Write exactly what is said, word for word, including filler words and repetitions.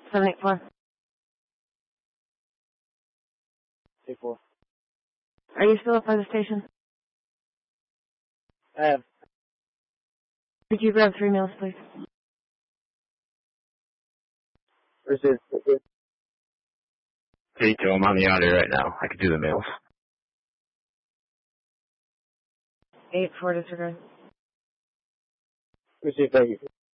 seven eight four. eight four. Are you still up by the station? I have. Could you grab three meals, please? Received. Hey, Joe, I'm on the audio right now. I could do the mails. eight four disregard. Received, thank you.